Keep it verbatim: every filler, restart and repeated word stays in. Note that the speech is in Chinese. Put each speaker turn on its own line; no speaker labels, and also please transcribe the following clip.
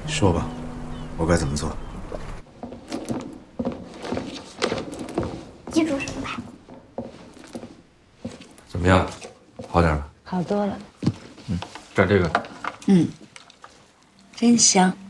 说吧，我该怎么做？
记住什么牌？
怎么样？好点了？
好多了。
嗯，蘸这个。
嗯，真香。